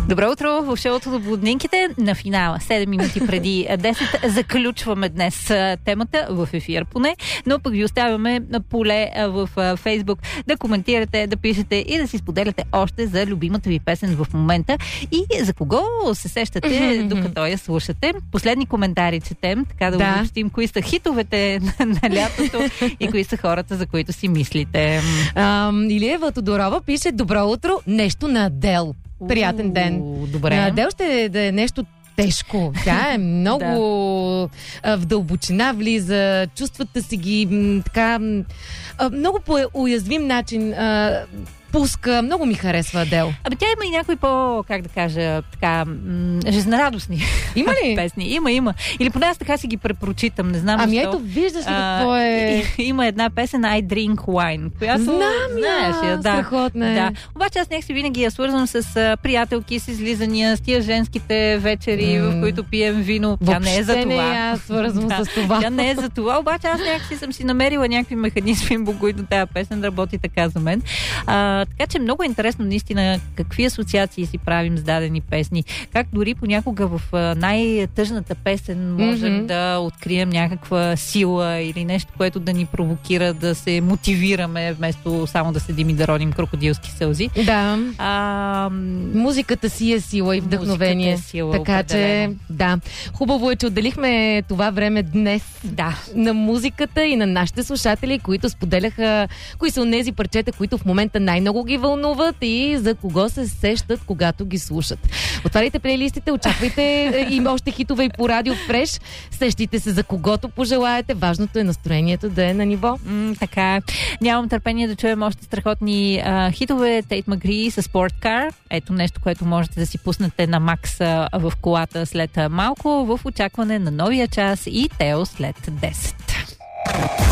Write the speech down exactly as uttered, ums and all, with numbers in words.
Добро утро в шоуто на блуднинките на финала. седем минути преди десет. Заключваме днес темата в ефир поне, но пък ви оставяме на поле в Фейсбук да коментирате, да пишете и да си споделяте още за любимата ви песен в момента и за кого се сещате, докато я слушате. Последни коментари четем, така да, да. обобщим кои са хитовете на, на лятото и кои са хората, за които си мислите. А, Илиева Тодорова пише: добро утро, нещо на Адел. Приятен ден. Добре. Адел ще да е нещо тежко. Тя е много да. в дълбочина влиза, чувствата си ги м, така м, много по уязвим начин а, пуска. Много ми харесва Адел. Абе тя има и някои по, как да кажа, така м- жизнерадостни има ли? песни. Има, има. Или поне аз така си ги препрочитам, не знам ами защо. ето, виждаш ли какво е... А, има една песен I Drink Wine, която знам знаеш я. Да, страхотна е. Да. Обаче аз някакси винаги я свързвам с а, приятелки, с излизания, с тия женските вечери, mm. в които пием вино. Тя не е за това. не я свързвам да, с това. Тя не е за това, обаче аз някакси съм си намерила някакви механизми, по които тази песен работи така за мен. А, така че много е интересно наистина какви асоциации си правим с дадени песни. Как дори понякога в най-тъжната песен можем mm-hmm. да открием някаква сила или нещо, което да ни провокира да се мотивираме, вместо само да седим и да родим крокодилски сълзи. Да. А, музиката си е сила и вдъхновение. Е сила, така определено. че, да. Хубаво е, че отделихме това време днес да. на музиката и на нашите слушатели, които споделяха кои са онези парчета, които в момента най-много ги вълнуват и за кого се сещат, когато ги слушат. Отваряйте плейлистите, очаквайте и още хитове и по радио Фреш. Сещите се за когото пожелаете. Важното е настроението да е на ниво. М, така. Нямам търпение да чуем още страхотни а, хитове. Тейт Магри с Sport Car. Ето нещо, което можете да си пуснете на Макс а, в колата след а, малко, в очакване на новия час и Тео след десет.